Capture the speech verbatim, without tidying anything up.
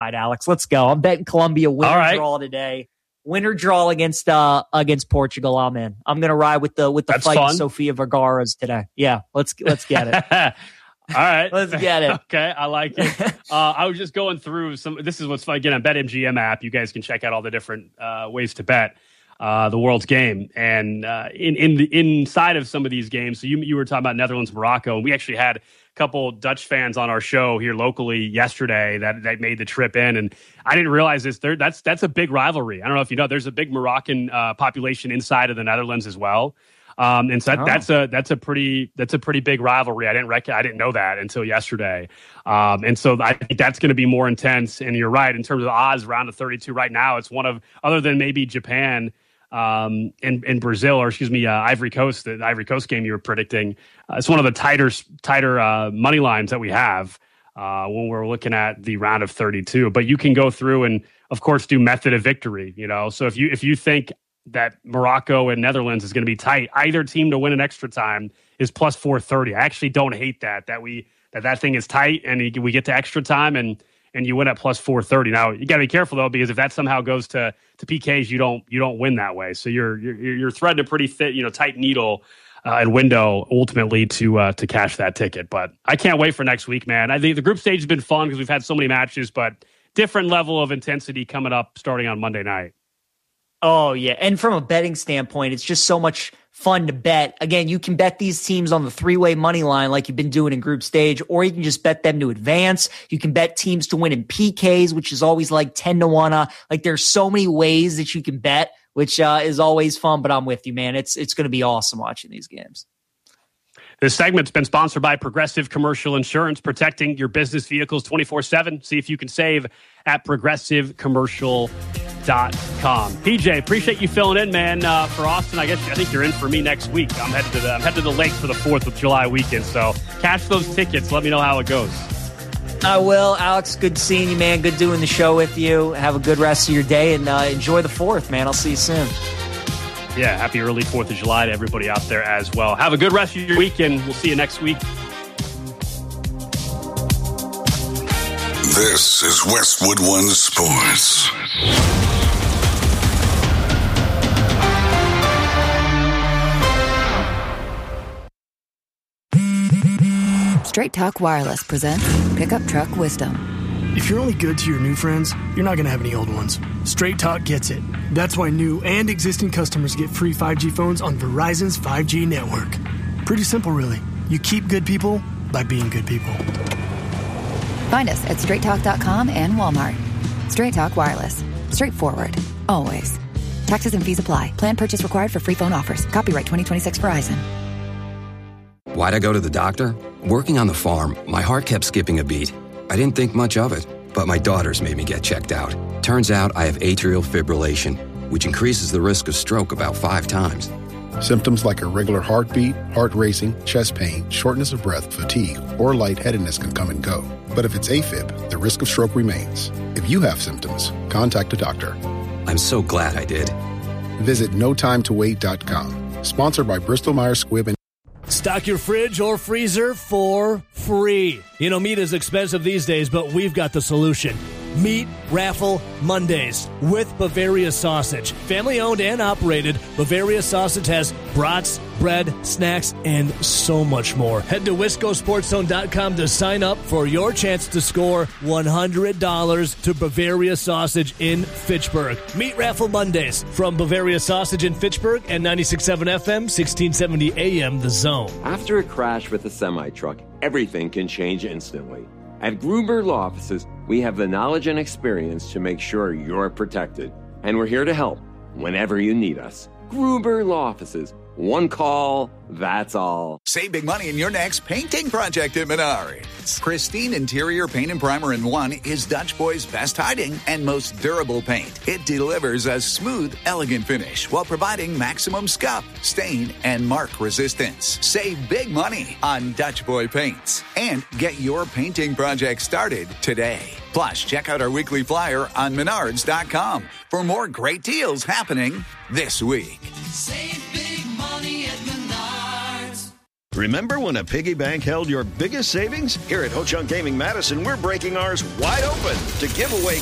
Alex. Let's go. I'm betting Colombia winner right. draw today. Winner draw against uh against Portugal. I'm in. I'm gonna ride with the with the That's fight fun. with Sofia Vergara's today. Yeah, let's let's get it. All right, let's get it. Okay, I like it. uh, I was just going through some. This is what's fun. Again, on BetMGM app, you guys can check out all the different uh, ways to bet uh, the world's game. And uh, in in the inside of some of these games, so you you were talking about Netherlands, Morocco, and we actually had couple Dutch fans on our show here locally yesterday that, that made the trip in. And I didn't realize this. There, that's that's a big rivalry. I don't know if you know, there's a big Moroccan uh, population inside of the Netherlands as well. Um, and so that, oh. that's a that's a pretty that's a pretty big rivalry. I didn't rec- I didn't know that until yesterday. Um, and so I think that's going to be more intense. And you're right, in terms of odds, round of thirty-two right now, it's one of, other than maybe Japan, Um, in, in Brazil, or excuse me, uh, Ivory Coast, the Ivory Coast game you were predicting. Uh, it's one of the tighter, tighter uh, money lines that we have uh, when we're looking at the round of thirty-two. But you can go through and, of course, do method of victory. You know, so if you if you think that Morocco and Netherlands is going to be tight, either team to win in extra time is plus four thirty. I actually don't hate that that we that that thing is tight and we get to extra time and. and you win at plus four thirty. Now, you got to be careful, though, because if that somehow goes to to P Ks, you don't you don't win that way. So you're you're, you're threading a pretty thick, you know, tight needle uh, and window ultimately to uh, to cash that ticket. But I can't wait for next week, man. I think the group stage has been fun because we've had so many matches, but different level of intensity coming up starting on Monday night. Oh, yeah. And from a betting standpoint, it's just so much fun to bet. Again, you can bet these teams on the three-way money line like you've been doing in group stage, or you can just bet them to advance. You can bet teams to win in P Ks, which is always like ten to one. Uh, like there's so many ways that you can bet, which uh, is always fun, but I'm with you, man. It's, it's going to be awesome watching these games. This segment's been sponsored by Progressive Commercial Insurance, protecting your business vehicles twenty-four seven. See if you can save at progressive commercial dot com. P J, appreciate you filling in, man, uh, for Austin. I guess I think you're in for me next week. I'm headed to the I'm headed to the lake for the fourth of July weekend, so cash those tickets. Let me know how it goes. I will. Alex, good seeing you, man. Good doing the show with you. Have a good rest of your day, and uh, enjoy the fourth, man. I'll see you soon. Yeah, happy early fourth of July to everybody out there as well. Have a good rest of your weekend. We'll see you next week. This is Westwood One Sports. Straight Talk Wireless presents Pickup Truck Wisdom. If you're only good to your new friends, you're not going to have any old ones. Straight Talk gets it. That's why new and existing customers get free five G phones on Verizon's five G network. Pretty simple, really. You keep good people by being good people. Find us at straight talk dot com and Walmart. Straight Talk Wireless. Straightforward. Always. Taxes and fees apply. Plan purchase required for free phone offers. Copyright twenty twenty-six Verizon. Why'd I go to the doctor? Working on the farm, my heart kept skipping a beat. I didn't think much of it, but my daughters made me get checked out. Turns out I have atrial fibrillation, which increases the risk of stroke about five times. Symptoms like irregular heartbeat, heart racing, chest pain, shortness of breath, fatigue, or lightheadedness can come and go. But if it's AFib, the risk of stroke remains. If you have symptoms, contact a doctor. I'm so glad I did. Visit no time to wait dot com. Sponsored by Bristol Myers Squibb and Stock your fridge or freezer for free. You know, meat is expensive these days, but we've got the solution. Meat Raffle Mondays with Bavaria Sausage. Family owned and operated, Bavaria Sausage has brats, bread, snacks, and so much more. Head to wisco sports zone dot com to sign up for your chance to score one hundred dollars to Bavaria Sausage in Fitchburg. Meat Raffle Mondays from Bavaria Sausage in Fitchburg and ninety-six point seven F M, sixteen seventy A M The Zone. After a crash with a semi-truck, everything can change instantly. At Gruber Law Offices, we have the knowledge and experience to make sure you're protected. And we're here to help whenever you need us. Gruber Law Offices. One call, that's all. Save big money in your next painting project at Menards. Pristine Interior Paint and Primer in One is Dutch Boy's best hiding and most durable paint. It delivers a smooth, elegant finish while providing maximum scuff, stain, and mark resistance. Save big money on Dutch Boy paints and get your painting project started today. Plus, check out our weekly flyer on menards dot com for more great deals happening this week. Save big money at Menards. Remember when a piggy bank held your biggest savings? Here at Ho Chunk Gaming Madison, we're breaking ours wide open to give away